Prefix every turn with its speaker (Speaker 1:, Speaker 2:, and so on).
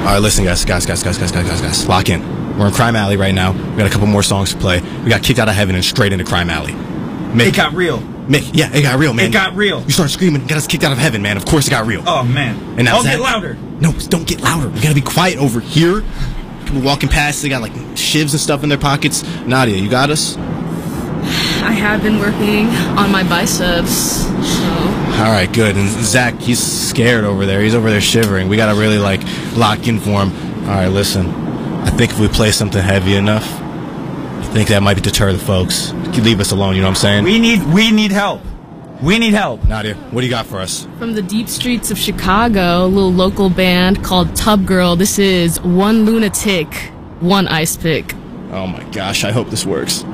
Speaker 1: All right, listen, guys. Lock in. We're in Crime Alley right now. We got a couple more songs to play. We got kicked out of heaven and straight into Crime Alley. Mick,
Speaker 2: It got real.
Speaker 1: Mick, yeah, it got real, man.
Speaker 2: It got real.
Speaker 1: You started screaming, got us kicked out of heaven, man. Of course it got real.
Speaker 2: Oh, man.
Speaker 1: And now
Speaker 2: I'll
Speaker 1: Zach,
Speaker 2: get louder.
Speaker 1: No, don't get louder. We gotta be quiet over here. People walking past, they got like shivs and stuff in their pockets. Nadia, you got us?
Speaker 3: I have been working on my biceps, so...
Speaker 1: Alright, good. And Zach, he's scared over there. He's over there shivering. We gotta really, like, lock in for him. Alright, listen. I think if we play something heavy enough, I think that might deter the folks. Leave us alone, you know what I'm saying?
Speaker 2: We need help. We need help.
Speaker 1: Nadia, what do you got for us?
Speaker 3: From the deep streets of Chicago, a little local band called Tub Girl. This is One Lunatic, One Ice Pick.
Speaker 1: Oh my gosh, I hope this works.